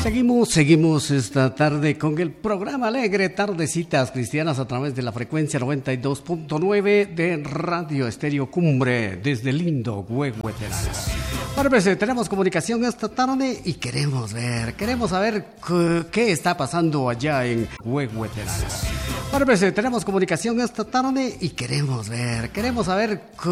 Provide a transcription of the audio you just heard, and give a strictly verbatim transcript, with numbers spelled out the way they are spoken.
Seguimos, seguimos esta tarde con el programa alegre Tardecitas Cristianas a través de la frecuencia noventa y dos punto nueve de Radio Estéreo Cumbre desde lindo Huehuetenango. Bueno, pues tenemos comunicación esta tarde y queremos ver, queremos saber qué, qué está pasando allá en Huehuetenango. Bueno, pues tenemos comunicación esta tarde y queremos ver, queremos saber qué